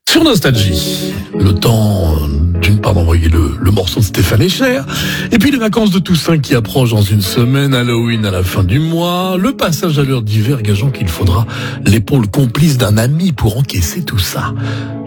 Sur Nostalgie, le temps d'une part d'envoyer le morceau de Stéphane Echer, et puis les vacances de Toussaint qui approchent dans une semaine, Halloween à la fin du mois, le passage à l'heure d'hiver gageant qu'il faudra l'épaule complice d'un ami pour encaisser tout ça.